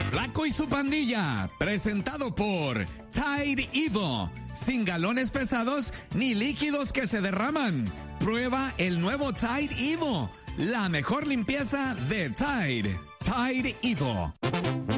Flaco y su pandilla, presentado por Tide Evo. Sin galones pesados ni líquidos que se derraman. Prueba el nuevo Tide Evo, la mejor limpieza de Tide. Tide Evo.